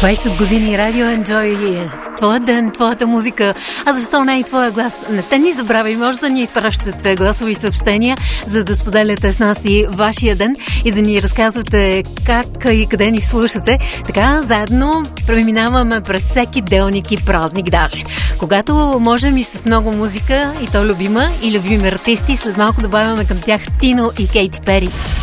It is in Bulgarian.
20 години радио Enjoy. Твоя ден, твоята музика. А защо не и твоя глас? Не сте ни забравили, може да ни изпращате гласови съобщения, за да споделяте с нас и вашия ден и да ни разказвате как и къде ни слушате. Така, заедно преминаваме през всеки делник и празник даже. Когато можем и с много музика, и то любима, и любими артисти, след малко добавяме към тях Тино и Кейти Пери.